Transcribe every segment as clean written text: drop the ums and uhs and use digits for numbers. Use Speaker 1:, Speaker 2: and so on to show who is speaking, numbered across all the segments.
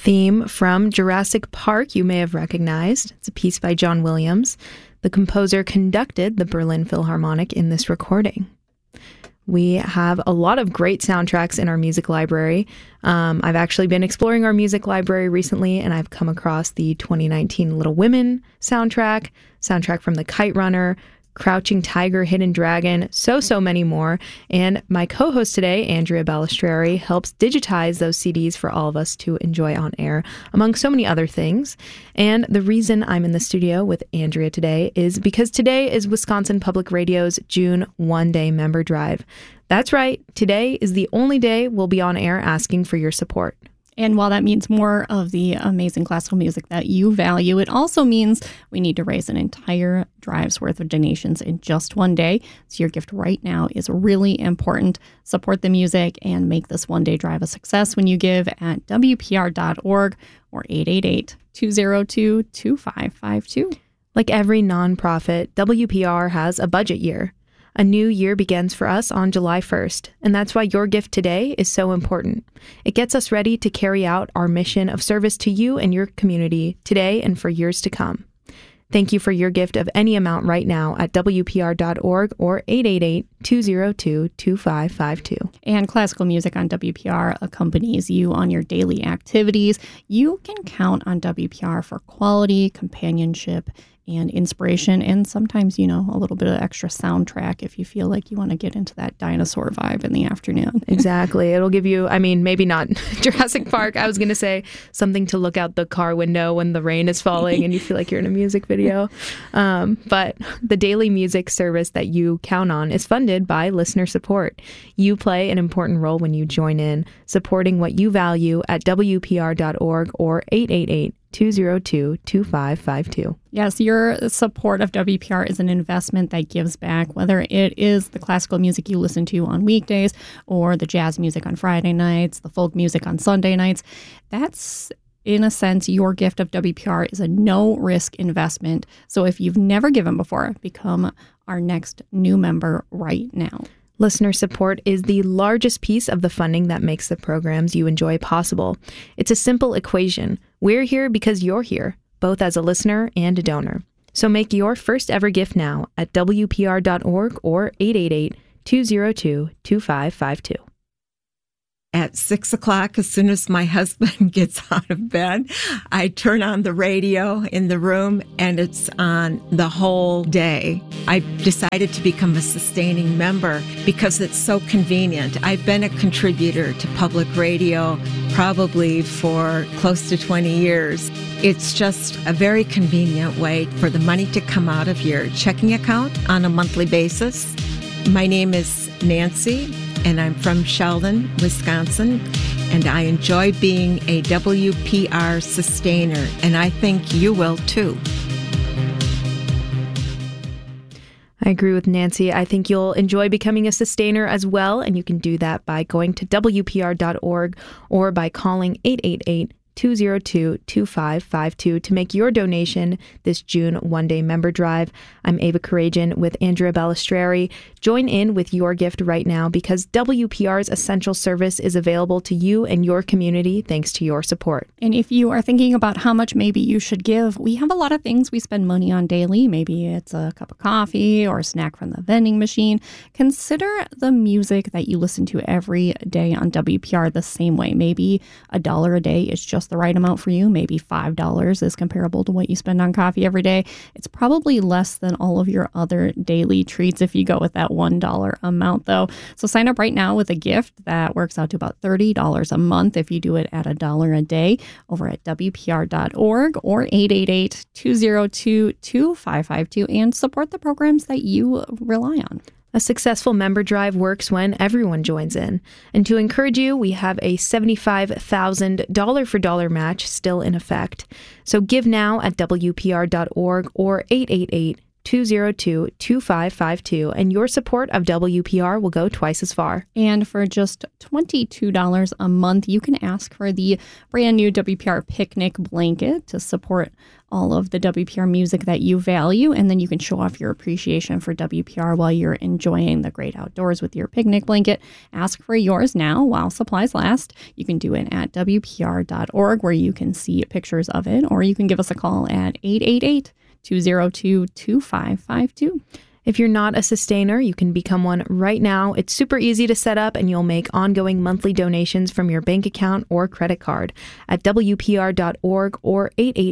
Speaker 1: theme from Jurassic Park you may have recognized. It's a piece by John Williams. The composer conducted the Berlin Philharmonic in this recording. We have a lot of great soundtracks in our music library. I've actually been exploring our music library recently, and I've come across the 2019 Little Women soundtrack from The Kite Runner, Crouching Tiger, Hidden Dragon, so many more. And my co-host today, Andrea Balistreri, helps digitize those CDs for all of us to enjoy on air, among so many other things. And the reason I'm in the studio with Andrea today is because today is Wisconsin Public Radio's June one-day member drive. That's right, today is the only day we'll be on air asking for your support.
Speaker 2: And while that means more of the amazing classical music that you value, it also means we need to raise an entire drive's worth of donations in just one day. So your gift right now is really important. Support the music and make this one-day drive a success when you give at WPR.org or 888-202-2552.
Speaker 1: Like every nonprofit, WPR has a budget year. A new year begins for us on July 1st, and that's why your gift today is so important. It gets us ready to carry out our mission of service to you and your community today and for years to come. Thank you for your gift of any amount right now at WPR.org or 888-202-2552.
Speaker 2: And classical music on WPR accompanies you on your daily activities. You can count on WPR for quality, companionship, and inspiration, and sometimes, a little bit of extra soundtrack if you feel like you want to get into that dinosaur vibe in the afternoon.
Speaker 1: Exactly. It'll give you, maybe not Jurassic Park. I was going to say something to look out the car window when the rain is falling and you feel like you're in a music video. But the daily music service that you count on is funded by listener support. You play an important role when you join in, supporting what you value at WPR.org or 888-202-2552.
Speaker 2: Yes, your support of WPR is an investment that gives back, whether it is the classical music you listen to on weekdays or the jazz music on Friday nights, the folk music on Sunday nights. That's, in a sense, your gift of WPR is a no-risk investment. So if you've never given before, become our next new member right now.
Speaker 1: Listener support is the largest piece of the funding that makes the programs you enjoy possible. It's a simple equation. We're here because you're here, both as a listener and a donor. So make your first ever gift now at WPR.org or 888-202-2552.
Speaker 3: At 6 o'clock, as soon as my husband gets out of bed, I turn on the radio in the room and it's on the whole day. I decided to become a sustaining member because it's so convenient. I've been a contributor to public radio probably for close to 20 years. It's just a very convenient way for the money to come out of your checking account on a monthly basis. My name is Nancy, and I'm from Sheldon, Wisconsin, and I enjoy being a WPR sustainer, and I think you will too.
Speaker 1: I agree with Nancy. I think you'll enjoy becoming a sustainer as well, and you can do that by going to WPR.org or by calling 888-202-2552 to make your donation this June one-day member drive. I'm Ava Karajan with Andrea Balistreri. Join in with your gift right now because WPR's essential service is available to you and your community thanks to your support.
Speaker 2: And if you are thinking about how much maybe you should give, we have a lot of things we spend money on daily. Maybe it's a cup of coffee or a snack from the vending machine. Consider the music that you listen to every day on WPR the same way. Maybe $1 a day is just the right amount for you. Maybe $5 is comparable to what you spend on coffee every day. It's probably less than all of your other daily treats if you go with that $1 amount, though. So sign up right now with a gift that works out to about $30 a month if you do it at $1 a day over at WPR.org or 888-202-2552 and support the programs that you rely on.
Speaker 1: A successful member drive works when everyone joins in. And to encourage you, we have a $75,000 dollar-for-dollar match still in effect. So give now at WPR.org or 888-202-2552, and your support of WPR will go twice as far.
Speaker 2: And for just $22 a month, you can ask for the brand new WPR picnic blanket to support all of the WPR music that you value, and then you can show off your appreciation for WPR while you're enjoying the great outdoors with your picnic blanket. Ask for yours now while supplies last. You can do it at WPR.org, where you can see pictures of it, or you can give us a call at 888-202-2552.
Speaker 1: If you're not a sustainer, you can become one right now. It's super easy to set up, and you'll make ongoing monthly donations from your bank account or credit card at WPR.org or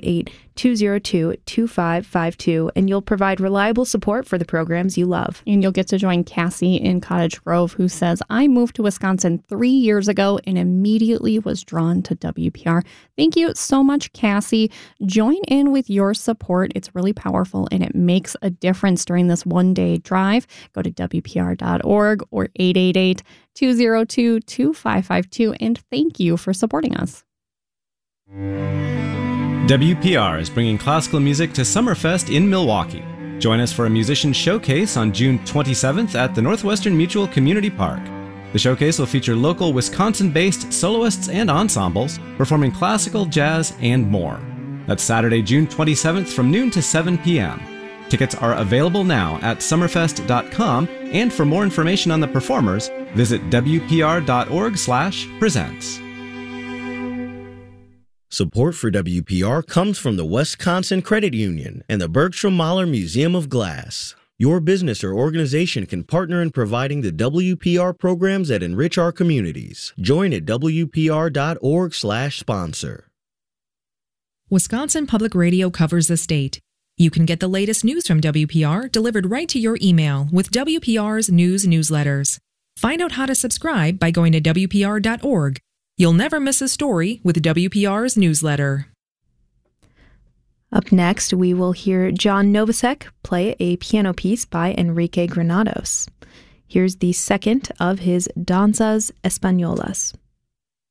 Speaker 1: 888-202-2552, and you'll provide reliable support for the programs you love.
Speaker 2: And you'll get to join Cassie in Cottage Grove, who says, I moved to Wisconsin 3 years ago and immediately was drawn to WPR. Thank you so much, Cassie. Join in with your support. It's really powerful, and it makes a difference during this one-day drive. Go to WPR.org or 888-202-2552, and thank you for supporting us.
Speaker 4: WPR is bringing classical music to Summerfest in Milwaukee. Join us for a musician showcase on June 27th at the Northwestern Mutual Community Park. The showcase will feature local Wisconsin-based soloists and ensembles performing classical, jazz, and more. That's Saturday, June 27th from noon to 7 p.m. Tickets are available now at summerfest.com, and for more information on the performers, visit wpr.org/presents.
Speaker 5: Support for WPR comes from the Wisconsin Credit Union and the Bergstrom Mahler Museum of Glass. Your business or organization can partner in providing the WPR programs that enrich our communities. Join at wpr.org/sponsor.
Speaker 6: Wisconsin Public Radio covers the state. You can get the latest news from WPR delivered right to your email with WPR's news newsletters. Find out how to subscribe by going to WPR.org. You'll never miss a story with WPR's newsletter.
Speaker 1: Up next, we will hear John Novosek play a piano piece by Enrique Granados. Here's the second of his Danzas Españolas.